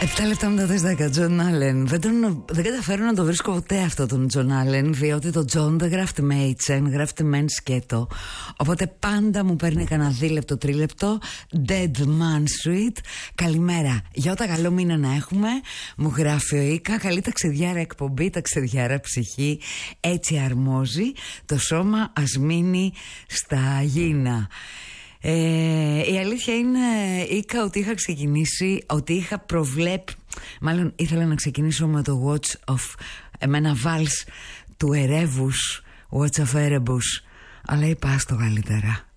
7 λεπτά μετά τις 10, Τζον Άλεν. Δεν καταφέρω να το βρίσκω ποτέ αυτό τον Τζον Άλεν, διότι το Τζον δεν γράφεται με H, γράφεται με N σκέτο. Οπότε πάντα μου παίρνει κανένα δίλεπτο, τρίλεπτο. Dead Man Street. Καλημέρα. Για ό,τι καλό μήνα να έχουμε, μου γράφει ο Ίκα. Καλή ταξιδιάρα εκπομπή, ταξιδιάρα ψυχή. Έτσι αρμόζει. Το σώμα ας μείνει στα γήνα. Η αλήθεια είναι, Ίκα, ότι είχα ξεκινήσει, ότι είχα προβλέψει, μάλλον ήθελα να ξεκινήσω με το Watch of, με ένα βάλς του Ερεύους, Watch of Erebus, αλλά είπα άστο καλύτερα.